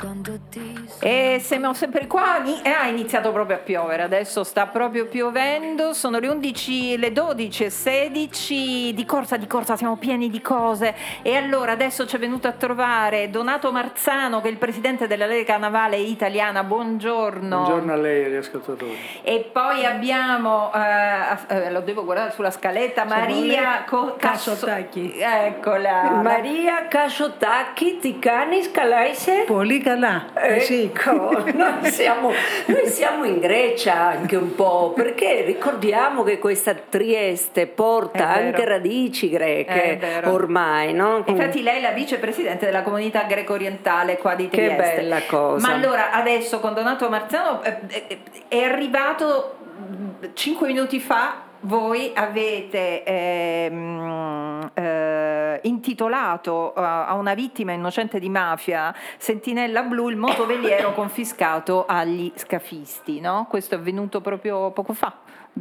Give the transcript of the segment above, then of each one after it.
E siamo sempre qua, ha iniziato proprio a piovere, adesso sta proprio piovendo, sono le 11, le 12:16, di corsa, siamo pieni di cose. E allora adesso ci è venuto a trovare Donato Marzano, che è il presidente della Lega Navale Italiana. Buongiorno. Buongiorno a lei e agli ascoltatori. E poi abbiamo, lo devo guardare sulla scaletta, Maria Κασοτάκη. Eccola. Maria Κασοτάκη, τι κάνεις, καλά είσαι? Πολύ καλά. Εσύ. Ecco, noi siamo in Grecia anche un po', perché ricordiamo che questa Trieste porta anche radici greche ormai, no? Infatti lei è la vicepresidente della comunità greco-orientale qua di Trieste. Che bella cosa. Ma allora adesso con Donato Marzano è arrivato 5 minuti fa. Voi avete intitolato a una vittima innocente di mafia, Sentinella Blu, il motoveliero confiscato agli scafisti, no? Questo è avvenuto proprio poco fa,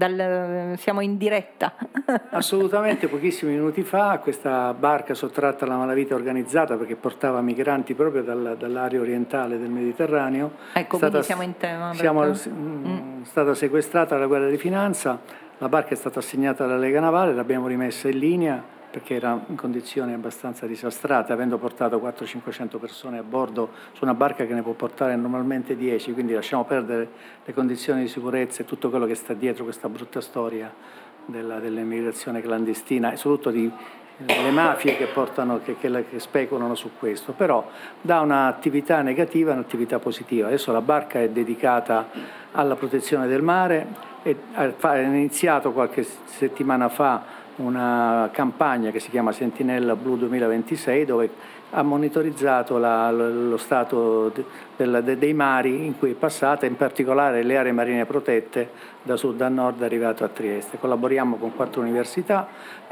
siamo in diretta. Assolutamente, pochissimi minuti fa, questa barca sottratta alla malavita organizzata perché portava migranti proprio dall'area orientale del Mediterraneo. Ecco, quindi siamo in tema. Stata sequestrata dalla Guardia di Finanza. La barca è stata assegnata alla Lega Navale, l'abbiamo rimessa in linea perché era in condizioni abbastanza disastrate, avendo portato 400-500 persone a bordo su una barca che ne può portare normalmente 10, quindi lasciamo perdere le condizioni di sicurezza e tutto quello che sta dietro questa brutta storia dell'immigrazione clandestina e soprattutto delle mafie che speculano su questo. Però da un'attività negativa a un'attività positiva. Adesso la barca è dedicata alla protezione del mare e ha iniziato qualche settimana fa una campagna che si chiama Sentinella Blu 2026, dove ha monitorizzato lo stato dei mari in cui è passata, in particolare le aree marine protette da sud a nord arrivato a Trieste. Collaboriamo con 4 università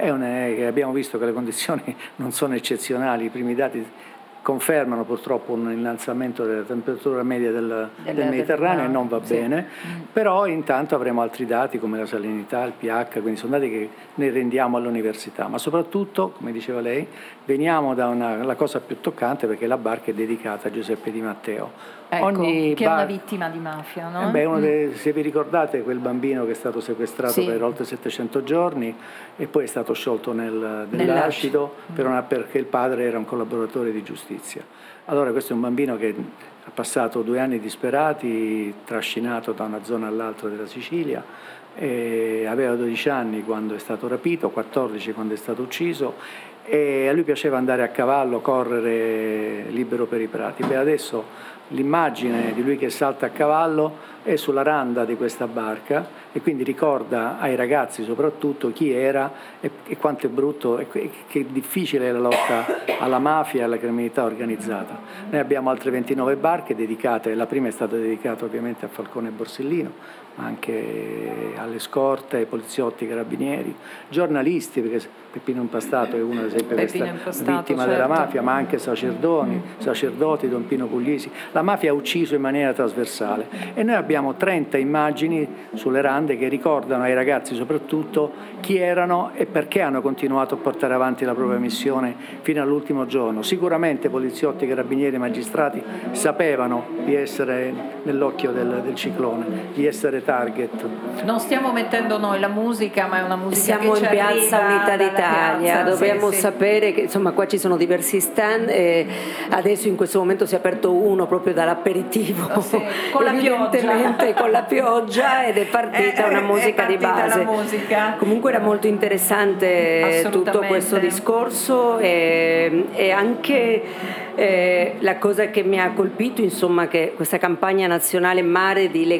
e abbiamo visto che le condizioni non sono eccezionali. I primi dati confermano purtroppo un innalzamento della temperatura media del Mediterraneo e non va bene, però intanto avremo altri dati come la salinità, il pH, quindi sono dati che ne rendiamo all'università, ma soprattutto, come diceva lei, veniamo da la cosa più toccante perché la barca è dedicata a Giuseppe Di Matteo. Ecco, che è una vittima di mafia, no? Se vi ricordate quel bambino che è stato sequestrato per oltre 700 giorni e poi è stato sciolto nell'acido perché il padre era un collaboratore di giustizia. Allora questo è un bambino che ha passato 2 anni disperati, trascinato da una zona all'altra della Sicilia, e aveva 12 anni quando è stato rapito, 14 quando è stato ucciso, e a lui piaceva andare a cavallo, correre libero per i prati. Adesso l'immagine di lui che salta a cavallo è sulla randa di questa barca e quindi ricorda ai ragazzi soprattutto chi era e quanto è brutto e che difficile è la lotta alla mafia e alla criminalità organizzata. Noi abbiamo altre 29 barche dedicate, la prima è stata dedicata ovviamente a Falcone e Borsellino, ma anche alle scorte, ai poliziotti, ai carabinieri, giornalisti, perché Peppino Impastato è uno ad esempio vittima della mafia, ma anche sacerdoti, Don Pino Puglisi. La mafia ha ucciso in maniera trasversale e noi abbiamo 30 immagini sulle rande che ricordano ai ragazzi soprattutto chi erano e perché hanno continuato a portare avanti la propria missione fino all'ultimo giorno. Sicuramente poliziotti, carabinieri e magistrati sapevano di essere nell'occhio del ciclone, di essere target. Non stiamo mettendo noi la musica, ma è una musica Siamo che ci in Piazza Unità d'Italia, dobbiamo sì. sapere che insomma qua ci sono diversi stand e adesso in questo momento si è aperto uno proprio dall'aperitivo con la evidentemente con la pioggia ed è partita una musica di base. Comunque era molto interessante tutto questo discorso e anche la cosa che mi ha colpito insomma che questa campagna nazionale Mare di